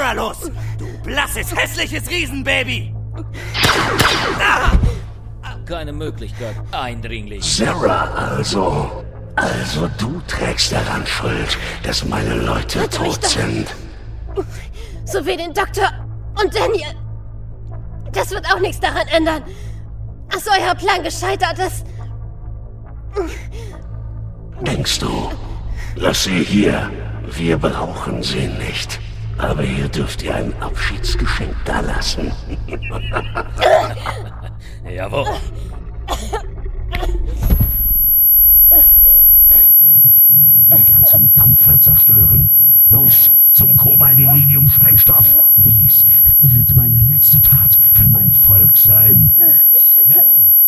Sarah los! Du blasses, hässliches Riesenbaby! Keine Möglichkeit, Eindringling. Sarah also. Also du trägst daran Schuld, dass meine Leute tot sind. So wie den Doktor und Daniel. Das wird auch nichts daran ändern. Dass euer Plan gescheitert ist. Denkst du? Lass sie hier. Wir brauchen sie nicht. Aber hier dürft ihr ein Abschiedsgeschenk dalassen. Jawohl. Ich werde den ganzen Dampfer zerstören. Los, zum Kobaldelinium-Sprengstoff. Dies wird meine letzte Tat für mein Volk sein. Jawohl.